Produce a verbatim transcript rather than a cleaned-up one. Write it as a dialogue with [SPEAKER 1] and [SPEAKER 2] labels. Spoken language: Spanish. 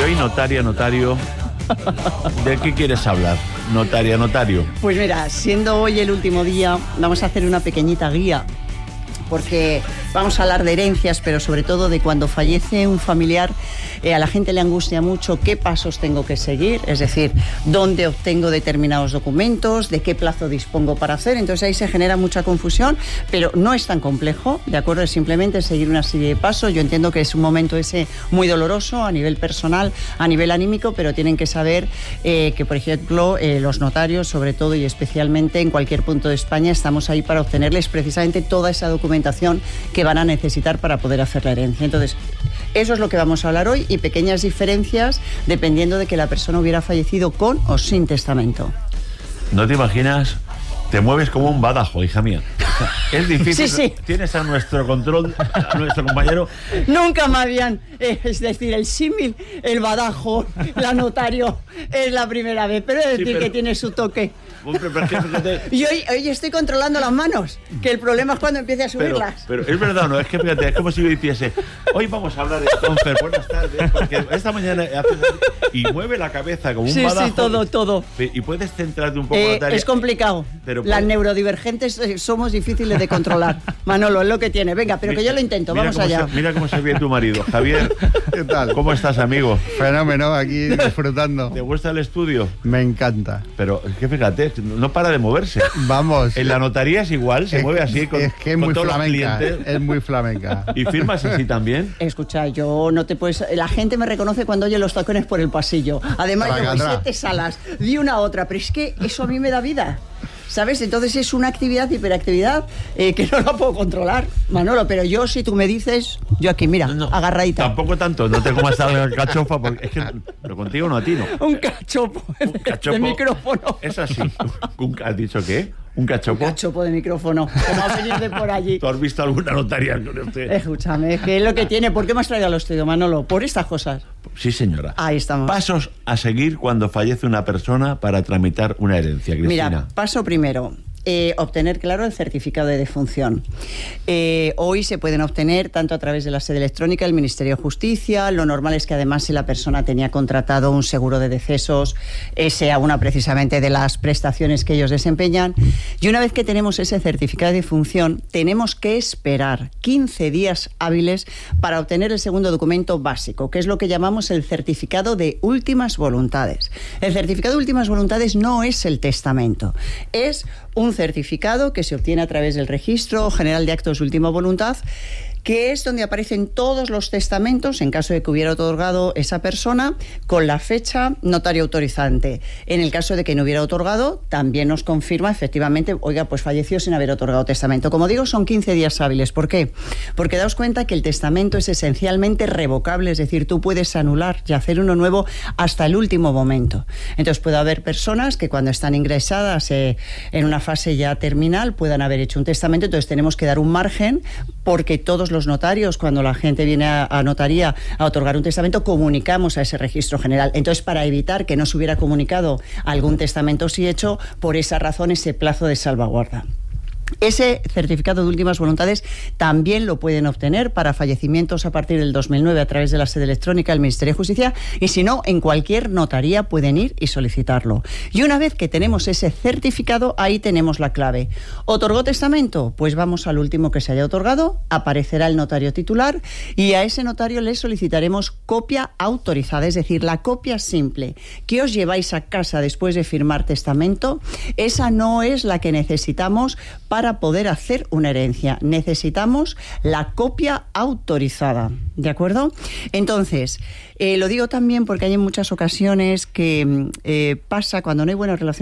[SPEAKER 1] hoy, notaria, notario, ¿de qué quieres hablar? Notaria, notario.
[SPEAKER 2] Pues mira, siendo hoy el último día, vamos a hacer una pequeñita guía, porque vamos a hablar de herencias, pero sobre todo de cuando fallece un familiar, eh, a la gente le angustia mucho qué pasos tengo que seguir, es decir, dónde obtengo determinados documentos, de qué plazo dispongo para hacer. Entonces ahí se genera mucha confusión, pero no es tan complejo, ¿de acuerdo? Es simplemente seguir una serie de pasos. Yo entiendo que es un momento ese muy doloroso a nivel personal, a nivel anímico, pero tienen que saber eh, que, por ejemplo, eh, los notarios, sobre todo y especialmente en cualquier punto de España, estamos ahí para obtenerles precisamente toda esa documentación que van a necesitar para poder hacer la herencia. Entonces, eso es lo que vamos a hablar hoy, y pequeñas diferencias dependiendo de que la persona hubiera fallecido con o sin testamento.
[SPEAKER 1] ¿No te imaginas? Te mueves como un badajo, hija mía. Es difícil.
[SPEAKER 2] Sí, sí.
[SPEAKER 1] Tienes a nuestro control, a nuestro compañero.
[SPEAKER 2] Nunca me habían, eh, es decir, el símil, el badajo, la notario, es la primera vez, pero es decir, sí, pero... que tiene su toque.
[SPEAKER 1] Hombre, pero es que...
[SPEAKER 2] Y hoy, hoy estoy controlando las manos, que el problema es cuando empiece a subirlas.
[SPEAKER 1] Pero, pero es verdad, ¿no? Es que fíjate, es como si yo hiciese, hoy vamos a hablar de Stonfer, buenas tardes, porque esta mañana haces y mueve la cabeza como un
[SPEAKER 2] sí,
[SPEAKER 1] badajo.
[SPEAKER 2] Sí, todo, todo.
[SPEAKER 1] Y puedes centrarte un poco
[SPEAKER 2] eh,
[SPEAKER 1] en la tarea.
[SPEAKER 2] Es complicado.
[SPEAKER 1] Pero
[SPEAKER 2] Las
[SPEAKER 1] puede...
[SPEAKER 2] neurodivergentes eh, somos difíciles de controlar. Manolo, es lo que tiene. Venga, pero que yo lo intento,
[SPEAKER 1] mira
[SPEAKER 2] vamos allá.
[SPEAKER 1] Se, mira cómo se ve tu marido. Javier,
[SPEAKER 3] ¿qué tal?
[SPEAKER 1] ¿Cómo estás, amigo?
[SPEAKER 3] Fenómeno, aquí disfrutando.
[SPEAKER 1] ¿Te gusta el estudio?
[SPEAKER 3] Me encanta.
[SPEAKER 1] Pero es que fíjate, no para de moverse.
[SPEAKER 3] Vamos.
[SPEAKER 1] En la notaría es igual, se
[SPEAKER 3] es,
[SPEAKER 1] mueve así con,
[SPEAKER 3] es que es
[SPEAKER 1] con
[SPEAKER 3] muy
[SPEAKER 1] todos
[SPEAKER 3] flamenca,
[SPEAKER 1] los clientes.
[SPEAKER 3] Es muy flamenca.
[SPEAKER 1] ¿Y firmas así también?
[SPEAKER 2] Escucha, yo no te puedes... La gente me reconoce cuando oye los tacones por el pasillo. Además, yo voy siete salas, de una a otra, pero es que eso a mí me da vida. ¿Sabes? Entonces es una actividad, hiperactividad, eh, que no la puedo controlar, Manolo, pero yo, si tú me dices, yo aquí, mira, no, no, agarradita.
[SPEAKER 1] Tampoco tanto, no te comas esta cachofa, porque es que, pero contigo no, a ti no.
[SPEAKER 2] Un cachopo,
[SPEAKER 1] un cachopo
[SPEAKER 2] de micrófono.
[SPEAKER 1] Es así. ¿Has dicho qué? ¿Un cachopo?
[SPEAKER 2] Un cachopo de micrófono, que va a venir de por allí.
[SPEAKER 1] ¿Tú has visto alguna notaria con usted?
[SPEAKER 2] Escúchame, ¿qué es lo que tiene? ¿Por qué me has traído al estudio, Manolo? ¿Por estas cosas?
[SPEAKER 1] Sí, señora.
[SPEAKER 2] Ahí estamos.
[SPEAKER 1] Pasos a seguir cuando fallece una persona para tramitar una herencia, Cristina.
[SPEAKER 2] Mira, paso primero. Eh, obtener, claro, el certificado de defunción. Eh, hoy se pueden obtener tanto a través de la sede electrónica del Ministerio de Justicia. Lo normal es que además, si la persona tenía contratado un seguro de decesos, eh, sea una precisamente de las prestaciones que ellos desempeñan. Y una vez que tenemos ese certificado de defunción, tenemos que esperar quince días hábiles para obtener el segundo documento básico, que es lo que llamamos el certificado de últimas voluntades. El certificado de últimas voluntades no es el testamento, es un certificado que se obtiene a través del Registro General de Actos de Última Voluntad, que es donde aparecen todos los testamentos, en caso de que hubiera otorgado esa persona, con la fecha notario autorizante. En el caso de que no hubiera otorgado, también nos confirma efectivamente, oiga, pues falleció sin haber otorgado testamento. Como digo, son quince días hábiles. ¿Por qué? Porque daos cuenta que el testamento es esencialmente revocable, es decir, tú puedes anular y hacer uno nuevo hasta el último momento. Entonces puede haber personas que cuando están ingresadas eh, en una fase ya terminal puedan haber hecho un testamento, entonces tenemos que dar un margen, porque todos los notarios, cuando la gente viene a, a notaría a otorgar un testamento, comunicamos a ese registro general. Entonces, para evitar que no se hubiera comunicado algún testamento sí hecho, por esa razón ese plazo de salvaguarda. Ese certificado de últimas voluntades también lo pueden obtener para fallecimientos a partir del dos mil nueve a través de la sede electrónica del Ministerio de Justicia, y si no, en cualquier notaría pueden ir y solicitarlo. Y una vez que tenemos ese certificado, ahí tenemos la clave. ¿Otorgó testamento? Pues vamos al último que se haya otorgado, aparecerá el notario titular y a ese notario le solicitaremos copia autorizada, es decir, la copia simple que os lleváis a casa después de firmar testamento. Esa no es la que necesitamos para Para poder hacer una herencia. Necesitamos la copia autorizada, ¿de acuerdo? Entonces, eh, lo digo también porque hay en muchas ocasiones que eh, pasa cuando no hay buenas relaciones